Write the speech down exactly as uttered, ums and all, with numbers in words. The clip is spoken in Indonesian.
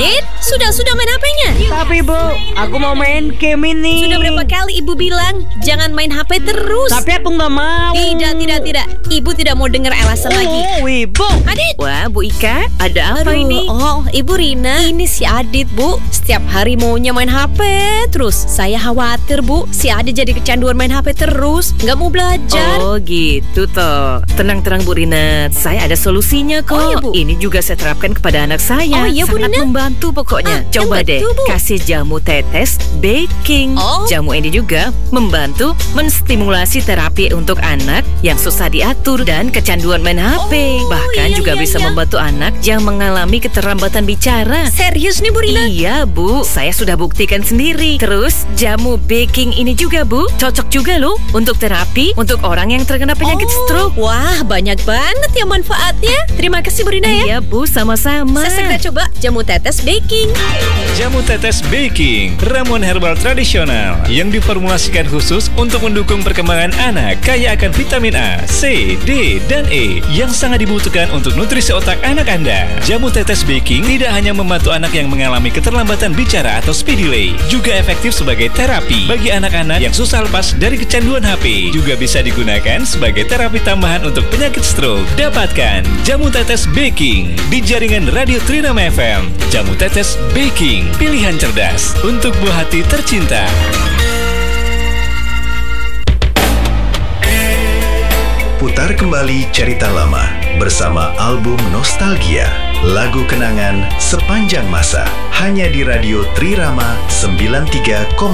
Adit, sudah-sudah main H P-nya. Tapi Bu, aku mau main game ini. Sudah berapa kali Ibu bilang jangan main H P terus. Tapi aku nggak mau. Tidak, tidak, tidak. Ibu tidak mau dengar alasan oh, lagi. Oh, Ibu. Adit. Wah, Bu Ika, ada apa Aduh, ini? Oh, Ibu Rina, ini si Adit, Bu. Setiap hari maunya main H P terus. Saya khawatir, Bu. Si Adit jadi kecanduan main H P terus, nggak mau belajar. Oh, gitu toh. Tenang-tenang Bu Rina, saya ada solusinya kok. Oh, iya, Bu. Ini juga saya terapkan kepada anak saya. Oh, iya, Bu Sangat Rina. membantu pokoknya. Ah, Coba yang deh, betul, Bu. kasih jamu tetes baking. Oh. Jamu ini juga membantu menstimulasi terapi untuk anak yang susah diatur dan kecanduan main H P. Oh, Bahkan iya, juga iya, bisa iya. membantu anak yang mengalami keterlambatan bicara. Serius nih, Bu Rina? Iya Bu, saya sudah buktikan sendiri. Terus jamu baking ini juga Bu, cocok juga loh untuk terapi untuk orang yang terkena penyakit Oh, stroke. Wah, banyak banget ya manfaatnya. Terima kasih Bu Rina ya. Iya Bu, sama-sama. Saya segera coba jamu tetes baking. Jamu tetes baking, ramuan herbal tradisional yang diformulasikan khusus untuk mendukung perkembangan anak, kaya akan vitamin A, C, D, dan E yang sangat dibutuhkan untuk nutrisi otak anak Anda. Jamu tetes baking tidak hanya membantu anak yang mengalami keterlambatan bicara atau speed delay, juga efektif sebagai terapi bagi anak-anak yang susah lepas dari kecanduan H P. Juga bisa digunakan sebagai terapi tambahan untuk penyakit stroke. Dapatkan jamu tetes baking di jaringan Radio Trinama F M. Jamu tetes baking, pilihan cerdas untuk buah hati tercinta. Putar kembali cerita lama bersama album Nostalgia, lagu kenangan sepanjang masa, hanya di Radio Trirama sembilan puluh tiga koma